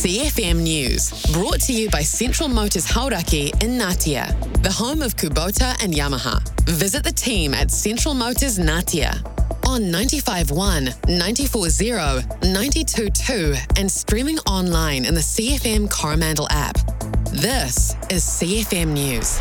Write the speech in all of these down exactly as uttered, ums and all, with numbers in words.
C F M News, brought to you by Central Motors Hauraki in Ngatea, the home of Kubota and Yamaha. Visit the team at Central Motors Ngatea on ninety-five point one, ninety-four point zero, ninety-two point two and streaming online in the C F M Coromandel app. This is C F M News.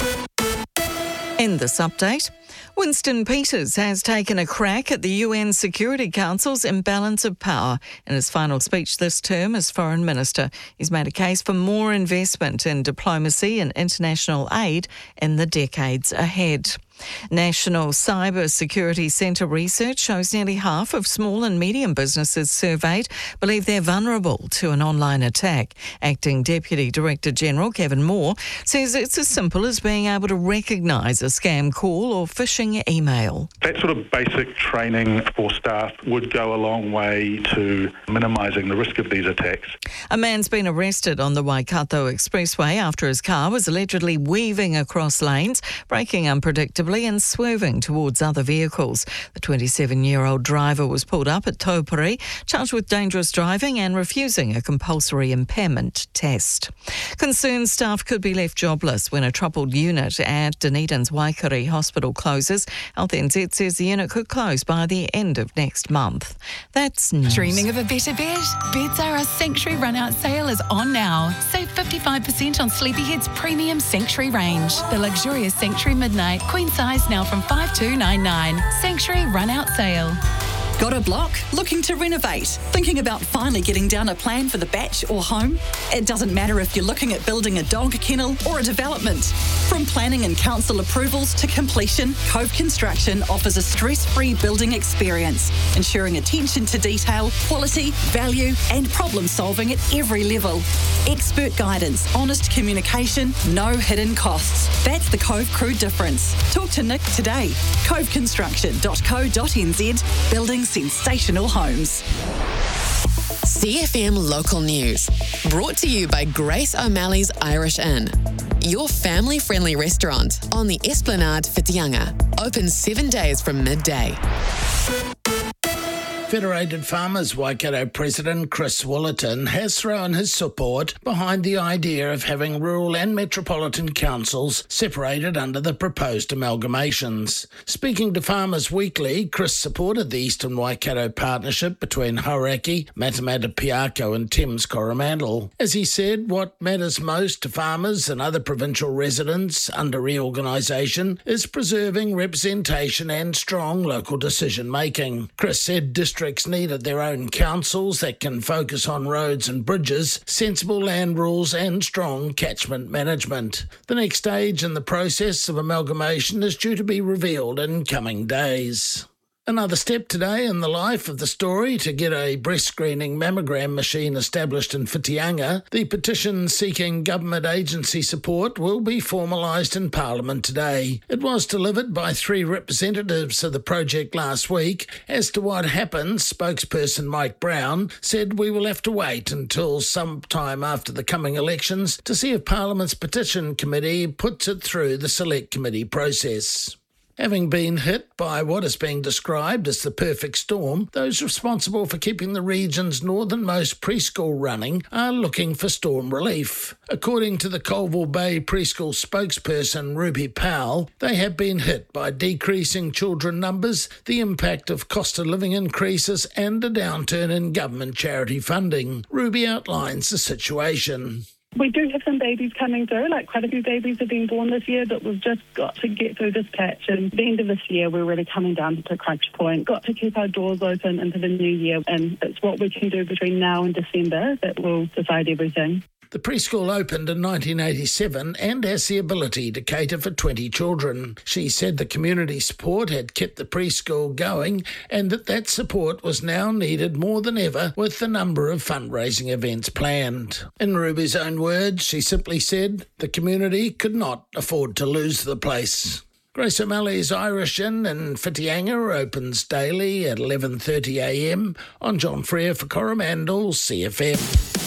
In this update, Winston Peters has taken a crack at the U N Security Council's imbalance of power. In his final speech this term as Foreign Minister, he's made a case for more investment in diplomacy and international aid in the decades ahead. National Cyber Security Centre research shows nearly half of small and medium businesses surveyed believe they're vulnerable to an online attack. Acting Deputy Director General Kevin Moore says it's as simple as being able to recognise a scam call or phishing email. That sort of basic training for staff would go a long way to minimising the risk of these attacks. A man's been arrested on the Waikato Expressway after his car was allegedly weaving across lanes, braking unpredictably and swerving towards other vehicles. The twenty-seven-year-old driver was pulled up at Taupiri, charged with dangerous driving and refusing a compulsory impairment test. Concerned staff could be left jobless when a troubled unit at Dunedin's Waikari Hospital closes. Health N Z says the unit could close by the end of next month. That's news. Dreaming of a better bed? Bedzara Sanctuary Run-Out Sale is on now. Save fifty-five percent on Sleepyhead's premium Sanctuary range. The luxurious Sanctuary Midnight, queen size now from five two nine nine. Sanctuary Run-Out Sale. Got a block? Looking to renovate? Thinking about finally getting down a plan for the batch or home? It doesn't matter if you're looking at building a dog kennel or a development. From planning and council approvals to completion, Cove Construction offers a stress-free building experience, ensuring attention to detail, quality, value and problem solving at every level. Expert guidance, honest communication, no hidden costs. That's the Cove Crew difference. Talk to Nick today. cove construction dot co dot n z. Building sensational homes. C F M Local News, brought to you by Grace O'Malley's Irish Inn, your family-friendly restaurant on the Esplanade Whitianga, open seven days from midday. Federated Farmers Waikato President Chris Willerton has thrown his support behind the idea of having rural and metropolitan councils separated under the proposed amalgamations. Speaking to Farmers Weekly, Chris supported the Eastern Waikato partnership between Hauraki, Matamata Piako and Thames Coromandel. As he said, what matters most to farmers and other provincial residents under reorganisation is preserving representation and strong local decision-making. Chris said district Districts needed their own councils that can focus on roads and bridges, sensible land rules and strong catchment management. The next stage in the process of amalgamation is due to be revealed in coming days. Another step today in the life of the story to get a breast screening mammogram machine established in Whitianga. The petition seeking government agency support will be formalised in Parliament today. It was delivered by three representatives of the project last week. As to what happens, spokesperson Mike Brown said we will have to wait until sometime after the coming elections to see if Parliament's petition committee puts it through the select committee process. Having been hit by what is being described as the perfect storm, those responsible for keeping the region's northernmost preschool running are looking for storm relief. According to the Colville Bay preschool spokesperson Ruby Powell, they have been hit by decreasing children numbers, the impact of cost of living increases and a downturn in government charity funding. Ruby outlines the situation. We do have some babies coming through, like quite a few babies have been born this year, but we've just got to get through this patch. And at the end of this year, we're really coming down to a crunch point. Got to keep our doors open into the new year, and it's what we can do between now and December that will decide everything. The preschool opened in nineteen eighty-seven and has the ability to cater for twenty children. She said the community support had kept the preschool going and that that support was now needed more than ever with the number of fundraising events planned. In Ruby's own words, she simply said the community could not afford to lose the place. Grace O'Malley's Irish Inn in Whitianga opens daily at eleven thirty a m on John Freer for Coromandel C F M.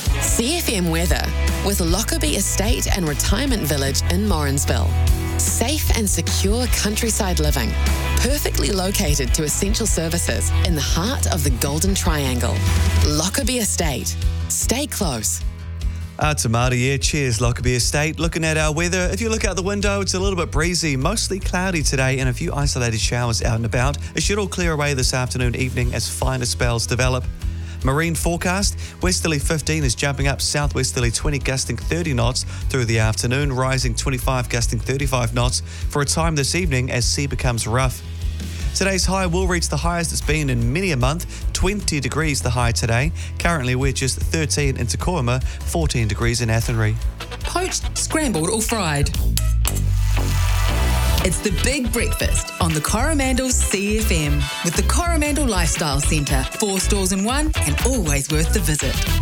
C F M weather with Lockerbie Estate and Retirement Village in Morrinsville. Safe and secure countryside living, perfectly located to essential services in the heart of the Golden Triangle. Lockerbie Estate. Stay close. Uh, Tamata, yeah, cheers, Lockerbie Estate. Looking at our weather, if you look out the window, it's a little bit breezy, mostly cloudy today, and a few isolated showers out and about. It should all clear away this afternoon, evening as finer spells develop. Marine forecast, westerly fifteen is jumping up, southwesterly twenty gusting thirty knots through the afternoon, rising twenty-five gusting thirty-five knots for a time this evening as sea becomes rough. Today's high will reach the highest it's been in many a month, twenty degrees the high today. Currently we're just thirteen in Tokoroa, fourteen degrees in Athenry. Poached, scrambled or fried. It's the Big Breakfast on the Coromandel C F M with the Coromandel Lifestyle Centre. Four stores in one and always worth the visit.